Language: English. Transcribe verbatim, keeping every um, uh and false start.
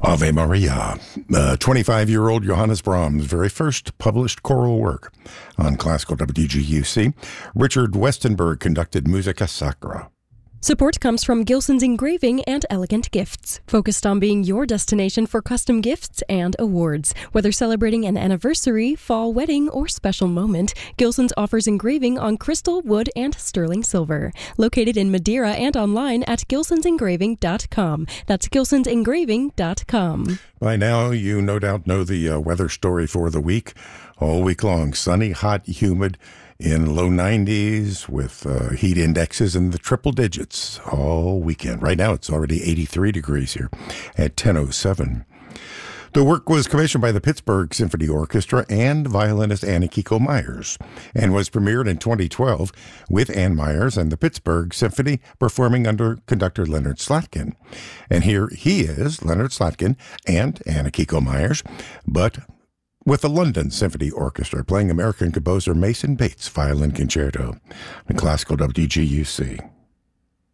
Ave Maria, uh, twenty-five-year-old Johannes Brahms' very first published choral work. On classical W G U C, Richard Westenberg conducted Musica Sacra. Support comes from Gilson's Engraving and Elegant Gifts, focused on being your destination for custom gifts and awards. Whether celebrating an anniversary, fall wedding, or special moment, Gilson's offers engraving on crystal, wood, and sterling silver. Located in Madeira and online at gilsons engraving dot com. That's gilsons engraving dot com. By now, you no doubt know the uh, weather story for the week. All week long, sunny, hot, humid, in low nineties with uh, heat indexes in the triple digits all weekend. Right now, it's already eighty-three degrees here at ten oh seven. The work was commissioned by the Pittsburgh Symphony Orchestra and violinist Anna-Kiko Myers, and was premiered in twenty twelve with Ann Myers and the Pittsburgh Symphony performing under conductor Leonard Slatkin. And here he is, Leonard Slatkin and Anna-Kiko Myers, but with the London Symphony Orchestra playing American composer Mason Bates' Violin Concerto in classical W G U C.